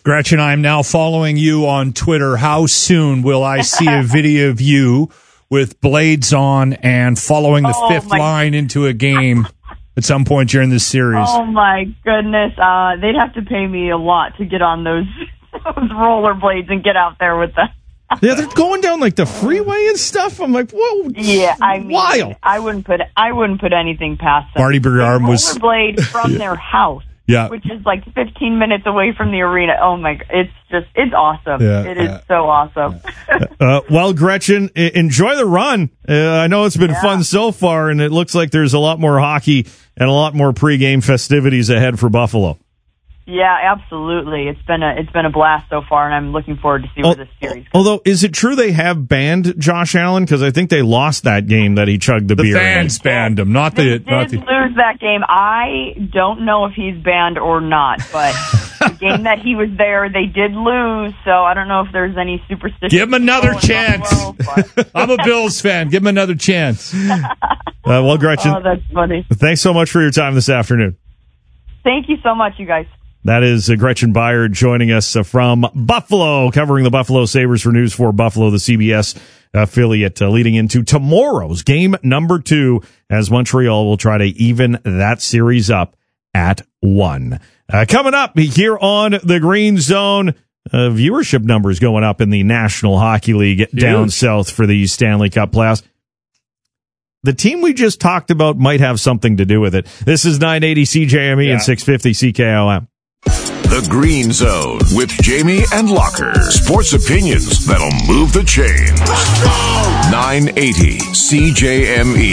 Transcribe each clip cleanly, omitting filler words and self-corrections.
Gretchen, I'm now following you on Twitter. How soon will I see a video of you with blades on and following the fifth line into a game at some point during this series? Oh, my goodness. They'd have to pay me a lot to get on those rollerblades and get out there with them. Yeah, they're going down like the freeway and stuff. I'm like, whoa! Yeah, I mean, wild. I wouldn't put anything past them. Marty Brouillard was rollerblade from their house, which is like 15 minutes away from the arena. Oh my! It's awesome. Yeah, it is so awesome. Well, Gretchen, enjoy the run. I know it's been fun so far, and it looks like there's a lot more hockey and a lot more pregame festivities ahead for Buffalo. Yeah, absolutely. It's been a blast so far, and I'm looking forward to see where this series goes. Although, is it true they have banned Josh Allen? Because I think they lost that game that he chugged the beer. The fans banned him, not they the. Did lose that game. I don't know if he's banned or not, but the game that he was there, they did lose. So I don't know if there's any superstition. Give him another chance. I'm a Bills fan. Give him another chance. Well, Gretchen, that's funny. Thanks so much for your time this afternoon. Thank you so much, you guys. That is Gretchen Byard joining us from Buffalo, covering the Buffalo Sabres for News 4 Buffalo, the CBS affiliate, leading into tomorrow's game number 2 as Montreal will try to even that series up at 1. Coming up here on the Green Zone, viewership numbers going up in the National Hockey League down south for the Stanley Cup playoffs. The team we just talked about might have something to do with it. This is 980 CJME and 650 CKOM. The Green Zone with Jamie and Locker. Sports opinions that'll move the chains. 980 CJME.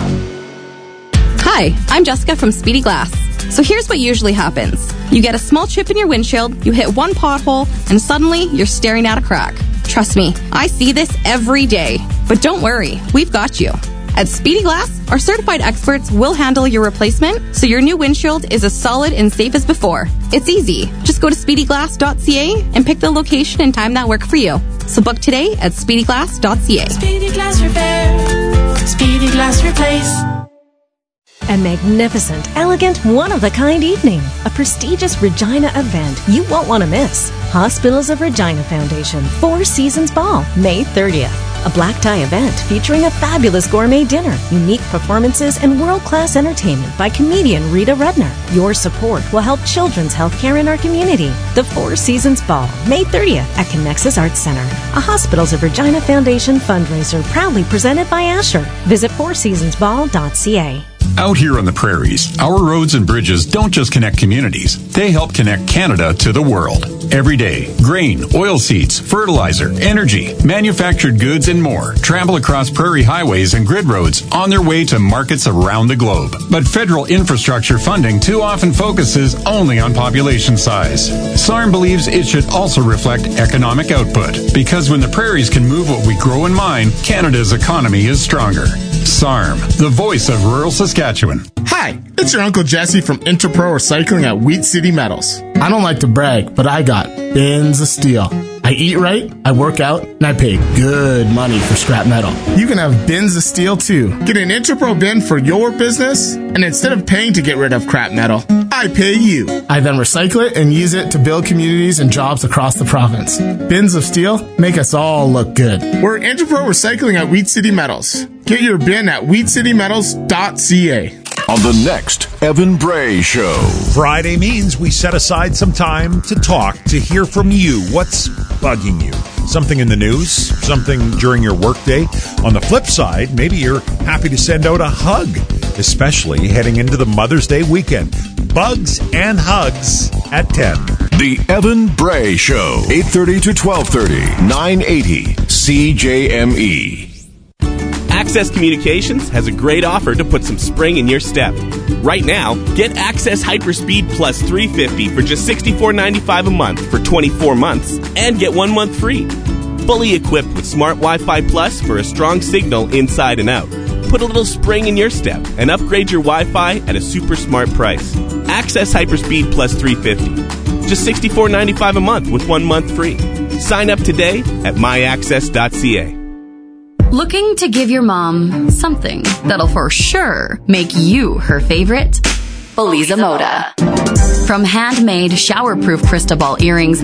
Hi, I'm Jessica from Speedy Glass. So here's what usually happens. You get a small chip in your windshield, you hit one pothole, and suddenly you're staring at a crack. Trust me, I see this every day. But don't worry, we've got you. At Speedy Glass, our certified experts will handle your replacement so your new windshield is as solid and safe as before. It's easy. Just go to speedyglass.ca and pick the location and time that work for you. So book today at speedyglass.ca. Speedy Glass Repair. Speedy Glass Replace. A magnificent, elegant, one-of-a-kind evening. A prestigious Regina event you won't want to miss. Hospitals of Regina Foundation, Four Seasons Ball, May 30th. A black tie event featuring a fabulous gourmet dinner, unique performances, and world-class entertainment by comedian Rita Rudner. Your support will help children's health care in our community. The Four Seasons Ball, May 30th at Connexus Arts Center. A Hospitals of Regina Foundation fundraiser proudly presented by Asher. Visit fourseasonsball.ca. Out here on the prairies, our roads and bridges don't just connect communities. They help connect Canada to the world. Every day, grain, oilseeds, fertilizer, energy, manufactured goods, and more travel across prairie highways and grid roads on their way to markets around the globe. But federal infrastructure funding too often focuses only on population size. SARM believes it should also reflect economic output, because when the prairies can move what we grow and mine, Canada's economy is stronger. SARM, the voice of rural Saskatchewan. Hi, it's your Uncle Jesse from Interpro Recycling at Wheat City Metals. I don't like to brag, but I got bins of steel. I eat right, I work out, and I pay good money for scrap metal. You can have bins of steel too. Get an Interpro bin for your business, and instead of paying to get rid of crap metal, I pay you. I then recycle it and use it to build communities and jobs across the province. Bins of steel make us all look good. We're Interpro Recycling at Wheat City Metals. Get your bin at wheatcitymetals.ca. On the next Evan Bray Show. Friday means we set aside some time to talk, to hear from you. What's bugging you? Something in the news? Something during your workday? On the flip side, maybe you're happy to send out a hug, especially heading into the Mother's Day weekend. Bugs and hugs at 10. The Evan Bray Show, 8:30 to 12:30, 980 CJME. Access Communications has a great offer to put some spring in your step. Right now, get Access Hyperspeed Plus 350 for just $64.95 a month for 24 months and get 1 month free. Fully equipped with Smart Wi-Fi Plus for a strong signal inside and out. Put a little spring in your step and upgrade your Wi-Fi at a super smart price. Access Hyperspeed Plus 350. Just $64.95 a month with 1 month free. Sign up today at myaccess.ca. Looking to give your mom something that'll for sure make you her favorite? Beliza Moda. From handmade shower-proof crystal ball earrings